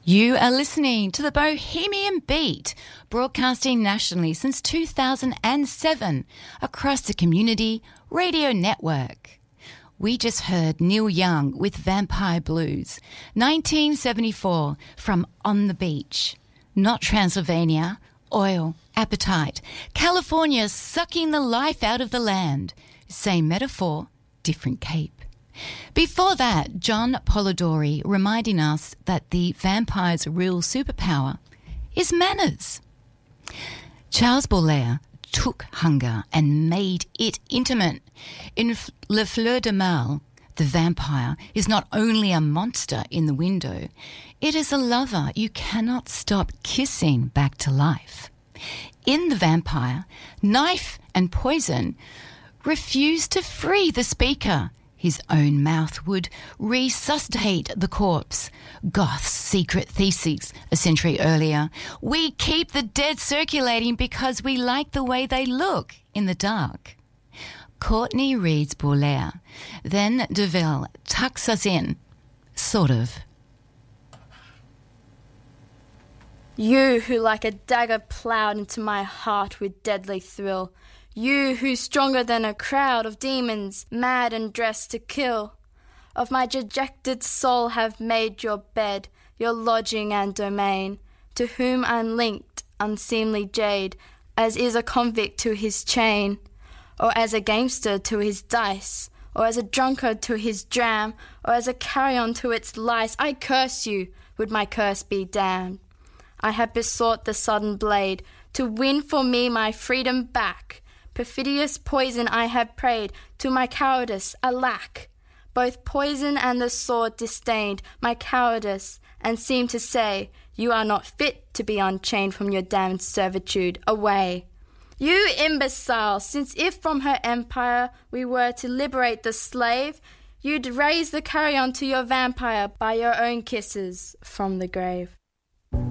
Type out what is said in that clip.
You are listening to the Bohemian Beat, broadcasting nationally since 2007 across the Community Radio Network. We just heard Neil Young with Vampire Blues, 1974, from On the Beach. Not Transylvania, oil, appetite, California sucking the life out of the land. Same metaphor, different cape. Before that, John Polidori reminding us that the vampire's real superpower is manners. Charles Baudelaire took hunger and made it intimate. In Le Fleur de Mal, the vampire is not only a monster in the window, it is a lover you cannot stop kissing back to life. In The Vampire, knife and poison refuse to free the speaker. His own mouth would resuscitate the corpse. Goth's secret thesis a century earlier. We keep the dead circulating because we like the way they look in the dark. Courtney reads Baudelaire. Then Deville tucks us in. Sort of. You who like a dagger ploughed into my heart with deadly thrill. You who stronger than a crowd of demons, mad and dressed to kill, of my dejected soul have made your bed, your lodging and domain, to whom I'm linked, unseemly jade, as is a convict to his chain, or as a gamester to his dice, or as a drunkard to his dram, or as a carrion to its lice. I curse you, would my curse be damned. I have besought the sudden blade to win for me my freedom back. Perfidious poison I have prayed to my cowardice, alack! Both poison and the sword disdained my cowardice, and seemed to say, you are not fit to be unchained from your damned servitude, away! You imbecile, since if from her empire we were to liberate the slave, you'd raise the carrion to your vampire by your own kisses from the grave.